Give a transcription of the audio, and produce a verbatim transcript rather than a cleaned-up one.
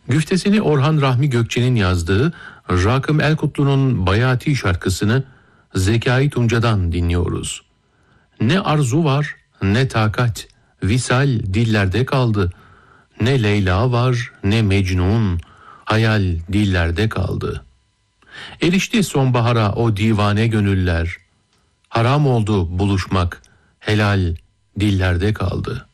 Güftesini Orhan Rahmi Gökçe'nin yazdığı Rakım Elkutlu'nun Bayati şarkısını Zekai Tunca'dan dinliyoruz. Ne arzu var, ne takat, visal dillerde kaldı. Ne Leyla var, ne Mecnun, hayal dillerde kaldı. Erişti sonbahara o divane gönüller. Haram oldu buluşmak, helal dillerde kaldı.